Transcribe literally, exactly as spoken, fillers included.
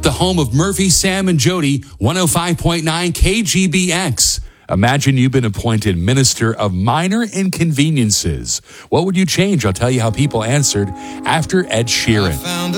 the home of Murphy, Sam, and Jody, one oh five point nine K G B X. Imagine you've been appointed Minister of Minor Inconveniences. What would you change? I'll tell you how people answered after Ed Sheeran.